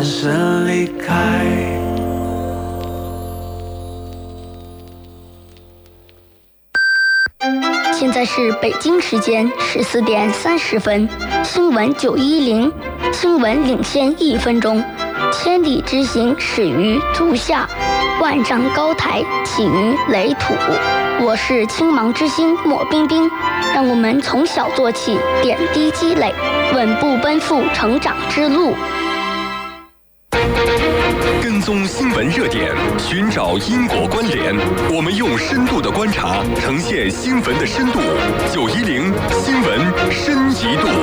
转身离开。 现在是北京时间14点30分，新闻910，新闻领先1分钟。千里之行始于足下，万丈高台起于垒土。我是青芒之星莫冰冰，让我们从小做起，点滴积累，稳步奔赴成长之路。 跟踪新闻热点，寻找因果关联，我们用深度的观察呈现新闻的深度。910新闻深一度。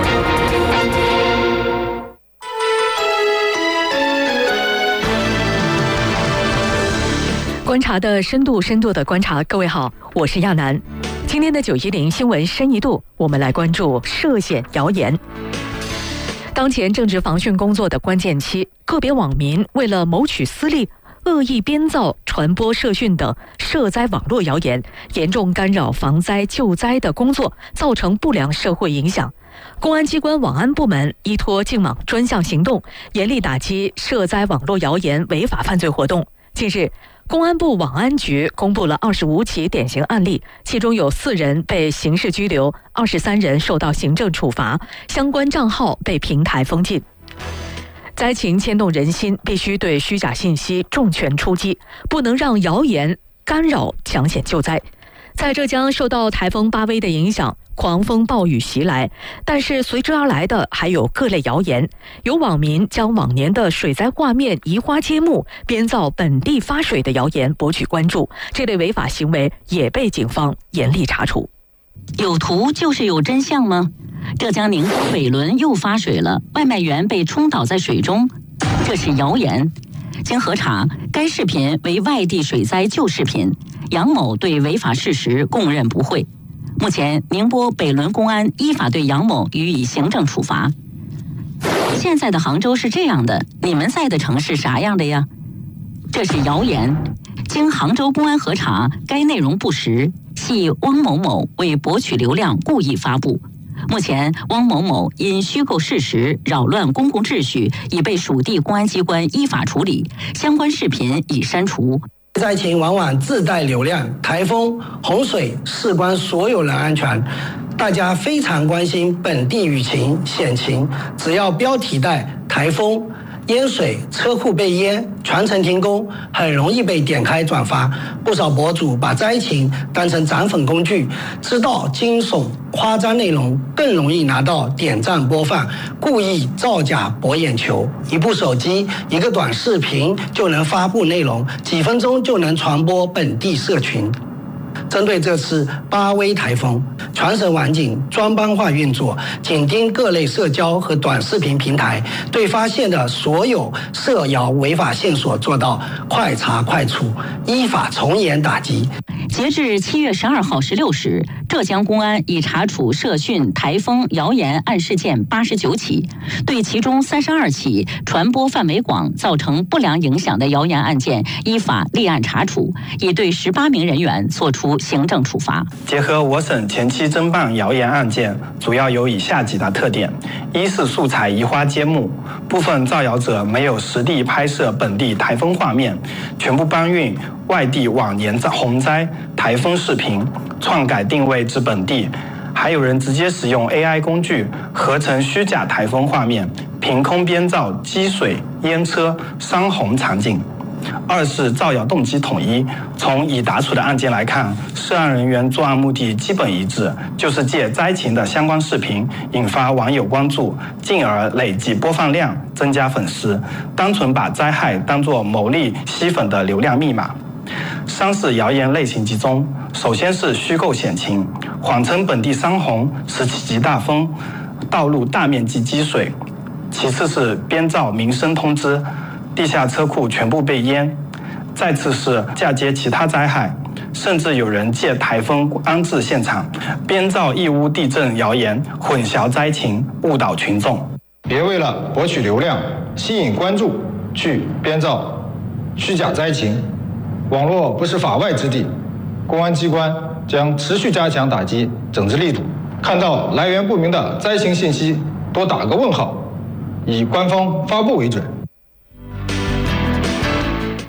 观察的深度，深度的观察。各位好，我是亚楠。今天的910新闻深一度，我们来关注涉险谣言。当前正值防汛工作的关键期，个别网民为了谋取私利，恶意编造、传播涉汛等涉灾网络谣言，严重干扰防灾救灾的工作，造成不良社会影响。公安机关网安部门依托净网专项行动，严厉打击涉灾网络谣言违法犯罪活动。近日，公安部网安局公布了25起典型案例，其中有4人被刑事拘留，23人受到行政处罚，相关账号被平台封禁。灾情牵动人心，必须对虚假信息重拳出击，不能让谣言干扰抢险救灾。在浙江受到台风巴威的影响，狂风暴雨袭来，但是随之而来的还有各类谣言。有网民将往年的水灾画面移花接木，编造本地发水的谣言博取关注，这类违法行为也被警方严厉查处。 有图就是有真相吗？浙江宁波北仑又发水了，外卖员被冲倒在水中，这是谣言。经核查，该视频为外地水灾旧视频，杨某对违法事实供认不讳。目前，宁波北仑公安依法对杨某予以行政处罚。现在的杭州是这样的，你们在的城市啥样的呀？这是谣言。经杭州公安核查，该内容不实，系汪某某为博取流量故意发布。目前，汪某某因虚构事实、扰乱公共秩序，已被属地公安机关依法处理，相关视频已删除。 灾情往往自带流量，台风、洪水事关所有人安全，大家非常关心本地雨情、险情，只要标题带台风、淹水、车库被淹、全程停工，很容易被点开转发。不少博主把灾情当成涨粉工具，知道惊悚夸张内容更容易拿到点赞播放，故意造假博眼球。一部手机、一个短视频就能发布内容，几分钟就能传播本地社群。针对这次巴威台风，全省网警专班化运作，紧盯各类社交和短视频平台，对发现的所有涉谣违法线索做到快查快处，依法从严打击。 截至7月12号16时，浙江公安已查处涉汛、台风、谣言案事件89起，对其中32起传播范围广、造成不良影响的谣言案件依法立案查处，已对18名人员作出行政处罚。 结合我省前期侦办谣言案件，主要有以下几大特点：一是素材移花接木，部分造谣者没有实地拍摄本地台风画面，全部搬运外地往年洪灾、台风视频，篡改定位至本地；还有人直接使用 AI 工具合成虚假台风画面，凭空编造积水、淹车、伤洪场景。二是造谣动机统一，从已答处的案件来看，涉案人员作案目的基本一致，就是借灾情的相关视频引发网友关注，进而累计播放量，增加粉丝，单纯把灾害当作牟利吸粉的流量密码。三是谣言类型集中，首先是虚构险情，谎称本地伤洪、时期极大风、道路大面积积水；其次是编造民生通知，地下车库全部被淹；再次是嫁接其他灾害，甚至有人借台风安置现场，编造义乌地震谣言，混淆灾情，误导群众。 别为了博取流量、吸引关注，去编造虚假灾情。网络不是法外之地，公安机关将持续加强打击整治力度。看到来源不明的灾情信息，多打个问号，以官方发布为准。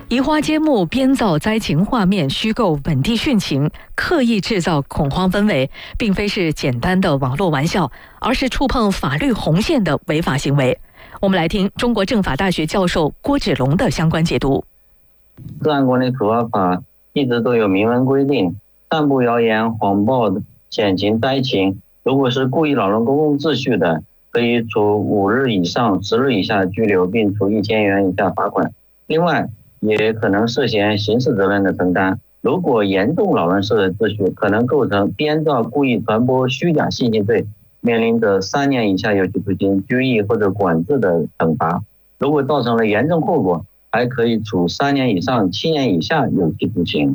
移花接木、编造灾情画面、虚构本地汛情、刻意制造恐慌氛围，并非是简单的网络玩笑，而是触碰法律红线的违法行为。我们来听中国政法大学教授郭芷龙的相关解读。 自然管理处罚法一直都有明文规定，散布谣言、谎报险情、灾情，如果是故意扰乱公共秩序的，可以处5日以上10日以下拘留，并处1000元以下罚款。另外，也可能涉嫌刑事责任的承担。如果严重扰乱社会秩序，可能构成编造、故意传播虚假信息罪，面临着3年以下有期徒刑、拘役或者管制的惩罚。如果造成了严重后果，还可以处3年以上7年以下有期徒刑。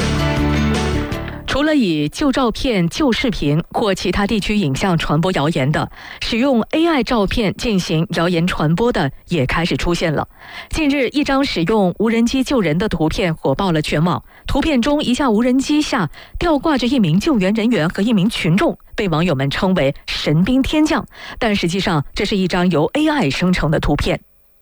除了以旧照片、旧视频或其他地区影像传播谣言的，使用 AI 照片进行谣言传播的也开始出现了。近日，一张使用无人机救人的图片火爆了全网。图片中，一架无人机下吊挂着一名救援人员和一名群众，被网友们称为神兵天降，但实际上这是一张由 AI 生成的图片。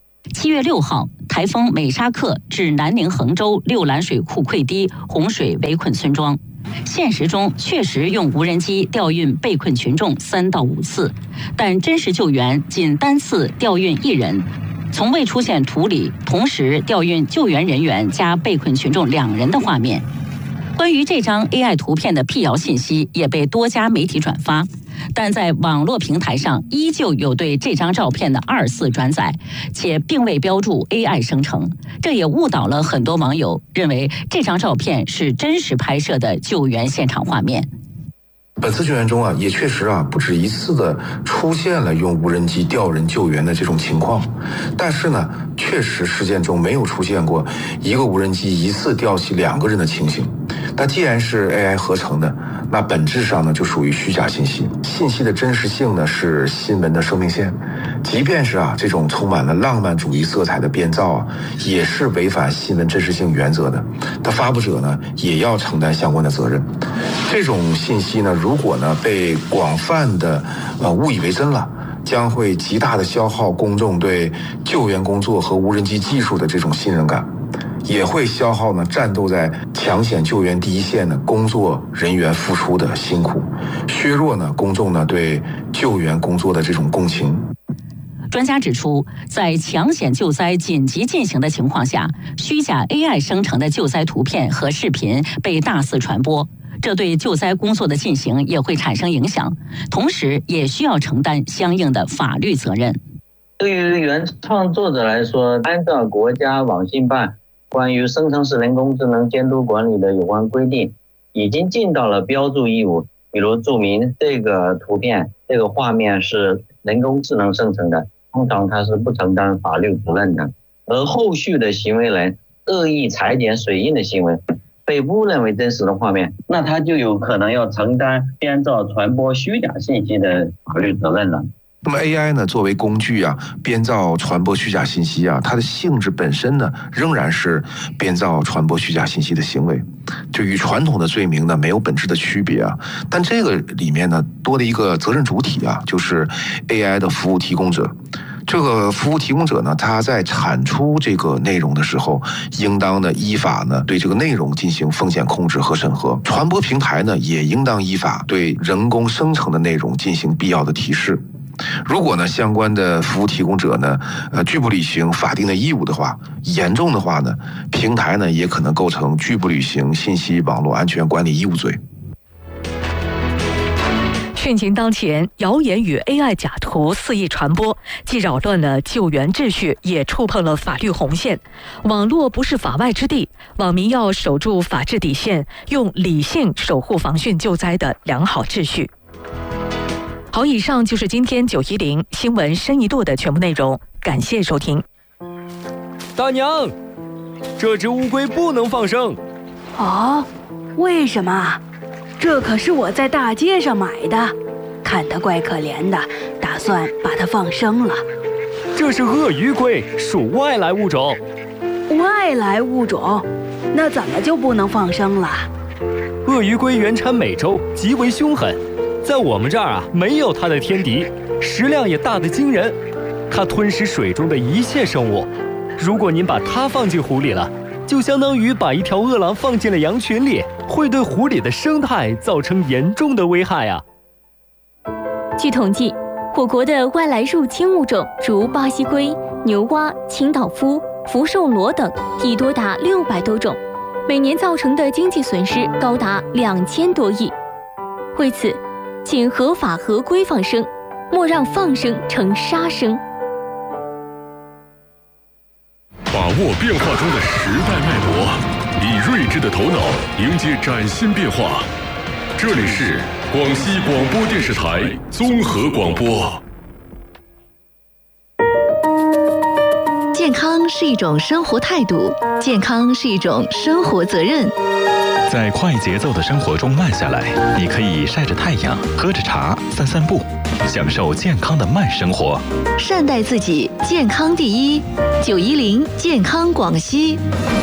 7月6号，台风美沙克至南宁衡州六兰水库溃堤，洪水围困村庄。现实中确实用无人机调运被困群众3到5次，但真实救援仅单次调运1人，从未出现图里同时调运救援人员加被困群众2人的画面。关于这张 AI 图片的辟谣信息也被多家媒体转发，但在网络平台上依旧有对这张照片的2次转载，且并未标注 AI 生成，这也误导了很多网友，认为这张照片是真实拍摄的救援现场画面。 本次救援中也确实不止一次的出现了用无人机调人救援的这种情况，但是呢，确实事件中没有出现过一个无人机一次吊起2个人的情形。那既然是 AI 合成的，那本质上呢就属于虚假信息。信息的真实性呢是新闻的生命线，即便是这种充满了浪漫主义色彩的编造也是违反新闻真实性原则的。它发布者呢也要承担相关的责任。这种信息呢，如果呢被广泛的误以为真了，将会极大的消耗公众对救援工作和无人机技术的这种信任感，也会消耗呢战斗在抢险救援第一线的工作人员付出的辛苦，削弱呢公众呢对救援工作的这种共情。 专家指出，在抢险救灾紧急进行的情况下，虚假 AI 生成的救灾图片和视频被大肆传播，这对救灾工作的进行也会产生影响，同时也需要承担相应的法律责任。 对于原创作者来说，按照国家网信办关于生成式人工智能监督管理的有关规定，已经尽到了标注义务，比如注明这个图片、这个画面是人工智能生成的，通常它是不承担法律责任的。而后续的行为人恶意裁剪水印的行为，被误认为真实的画面，那他就有可能要承担编造、传播虚假信息的法律责任了。 那么 AI 呢，作为工具编造、传播虚假信息它的性质本身呢，仍然是编造、传播虚假信息的行为，就与传统的罪名呢没有本质的区别但这个里面呢多了一个责任主体就是 AI 的服务提供者。这个服务提供者呢，他在产出这个内容的时候，应当呢依法呢对这个内容进行风险控制和审核。传播平台呢，也应当依法对人工生成的内容进行必要的提示。如果呢相关的服务提供者呢拒不履行法定的义务的话，严重的话呢，平台呢也可能构成拒不履行信息网络安全管理义务罪。 汛情当前，谣言与 AI 假图肆意传播，既扰乱了救援秩序，也触碰了法律红线。网络不是法外之地，网民要守住法治底线，用理性守护防汛救灾的良好秩序。好，以上就是今天910新闻深一度的全部内容，感谢收听。 大娘，这只乌龟不能放生。 为什么？这可是我在大街上买的，看它怪可怜的，打算把它放生了。 这是鳄鱼龟，属外来物种。 外来物种？那怎么就不能放生了？ 鳄鱼龟原产美洲，极为凶狠，在我们这儿没有它的天敌，食量也大得惊人。它吞食水中的一切生物，如果您把它放进湖里了， 就相当于把一条饿狼放进了羊群里，会对湖里的生态造成严重的危害啊。 据统计，我国的外来入侵物种如巴西龟、牛蛙、清道夫、福寿螺等已多达600多种，每年造成的经济损失高达2000多亿。为此，请合法合规放生，莫让放生成杀生。 把握变化中的时代脉搏，以睿智的头脑迎接崭新变化。这里是广西广播电视台综合广播。 健康是一种生活态度，健康是一种生活责任。 在快节奏的生活中慢下来，你可以晒着太阳，喝着茶，散散步，享受健康的慢生活。 善待自己，健康第一。910健康广西。